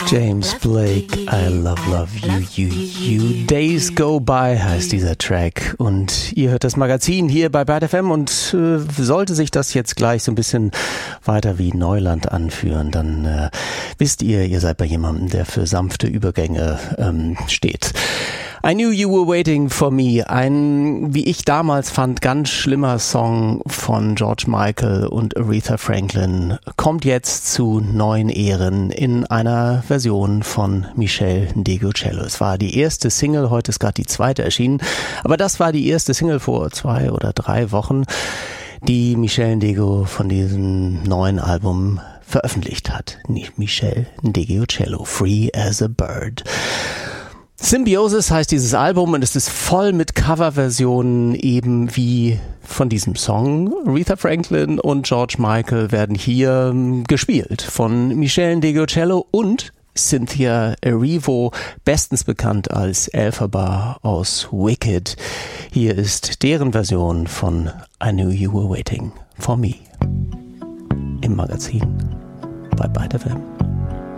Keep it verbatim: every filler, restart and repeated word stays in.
James Blake, I love, love you, you, you. Days Go By heißt dieser Track. Und ihr hört das Magazin hier bei Byte F M und äh, sollte sich das jetzt gleich so ein bisschen weiter wie Neuland anführen, dann äh, wisst ihr, ihr seid bei jemandem, der für sanfte Übergänge ähm, steht. I Knew You Were Waiting For Me, ein, wie ich damals fand, ganz schlimmer Song von George Michael und Aretha Franklin, kommt jetzt zu neuen Ehren in einer Version von Michel Ndegeocello. Es war die erste Single, heute ist gerade die zweite erschienen, aber das war die erste Single vor zwei oder drei Wochen, die Michel Ndego von diesem neuen Album veröffentlicht hat. Michel Ndegeocello, Free as a Bird. Symbiosis heißt dieses Album und es ist voll mit Coverversionen eben wie von diesem Song. Aretha Franklin und George Michael werden hier ähm, gespielt von Michel Ndegeocello und Cynthia Erivo, bestens bekannt als Elphaba aus Wicked. Hier ist deren Version von I Knew You Were Waiting For Me im Magazin bei Byte F M.